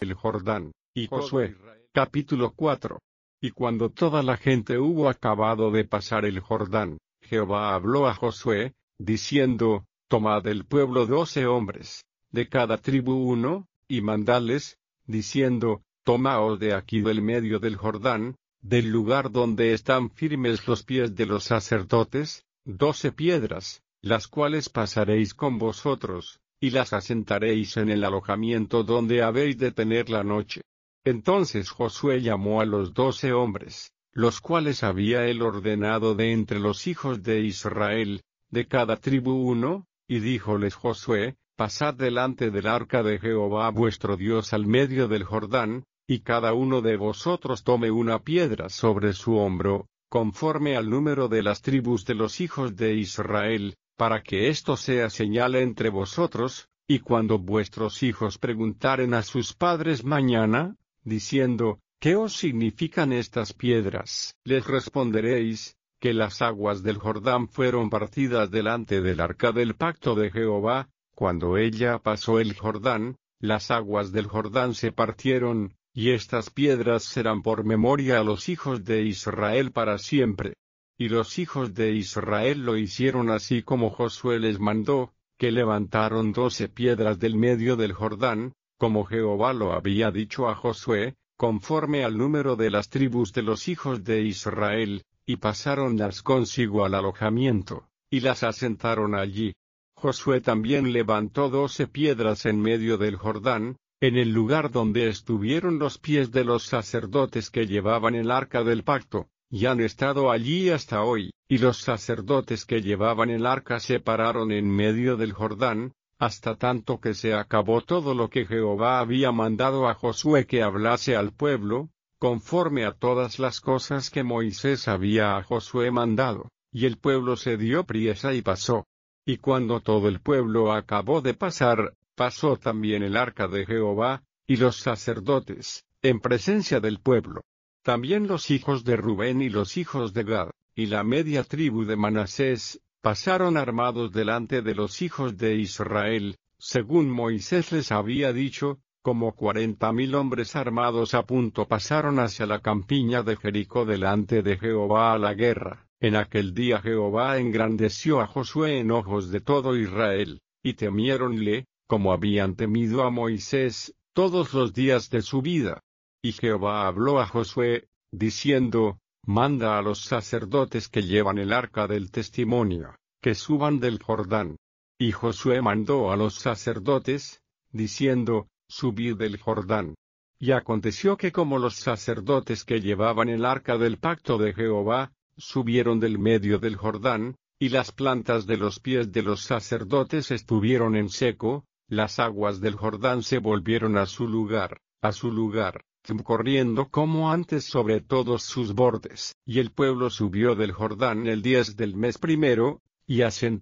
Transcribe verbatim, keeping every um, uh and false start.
el Jordán. Y Josué, capítulo cuatro. Y cuando toda la gente hubo acabado de pasar el Jordán, Jehová habló a Josué, diciendo, tomad del pueblo doce hombres, de cada tribu uno, y mandadles, diciendo, tomaos de aquí del medio del Jordán, del lugar donde están firmes los pies de los sacerdotes, doce piedras, las cuales pasaréis con vosotros, y las asentaréis en el alojamiento donde habéis de tener la noche. Entonces Josué llamó a los doce hombres, los cuales había él ordenado de entre los hijos de Israel, de cada tribu uno, y díjoles Josué, pasad delante del arca de Jehová vuestro Dios al medio del Jordán, y cada uno de vosotros tome una piedra sobre su hombro, conforme al número de las tribus de los hijos de Israel, para que esto sea señal entre vosotros, y cuando vuestros hijos preguntaren a sus padres mañana, diciendo, ¿qué os significan estas piedras? Les responderéis, que las aguas del Jordán fueron partidas delante del arca del pacto de Jehová, cuando ella pasó el Jordán, las aguas del Jordán se partieron, y estas piedras serán por memoria a los hijos de Israel para siempre. Y los hijos de Israel lo hicieron así como Josué les mandó, que levantaron doce piedras del medio del Jordán, como Jehová lo había dicho a Josué, conforme al número de las tribus de los hijos de Israel, y pasáronlas consigo al alojamiento, y las asentaron allí. Josué también levantó doce piedras en medio del Jordán, en el lugar donde estuvieron los pies de los sacerdotes que llevaban el arca del pacto, y han estado allí hasta hoy, y los sacerdotes que llevaban el arca se pararon en medio del Jordán, hasta tanto que se acabó todo lo que Jehová había mandado a Josué que hablase al pueblo, conforme a todas las cosas que Moisés había a Josué mandado, y el pueblo se dio priesa y pasó. Y cuando todo el pueblo acabó de pasar, pasó también el arca de Jehová, y los sacerdotes, en presencia del pueblo. También los hijos de Rubén y los hijos de Gad, y la media tribu de Manasés, pasaron armados delante de los hijos de Israel, según Moisés les había dicho, como cuarenta mil hombres armados a punto pasaron hacia la campiña de Jericó delante de Jehová a la guerra. En aquel día Jehová engrandeció a Josué en ojos de todo Israel, y temiéronle, como habían temido a Moisés, todos los días de su vida. Y Jehová habló a Josué, diciendo, manda a los sacerdotes que llevan el arca del testimonio, que suban del Jordán. Y Josué mandó a los sacerdotes, diciendo, subid del Jordán. Y aconteció que como los sacerdotes que llevaban el arca del pacto de Jehová, subieron del medio del Jordán, y las plantas de los pies de los sacerdotes estuvieron en seco, las aguas del Jordán se volvieron a su lugar, a su lugar, corriendo como antes sobre todos sus bordes. Y el pueblo subió del Jordán el diez del mes primero, y asentó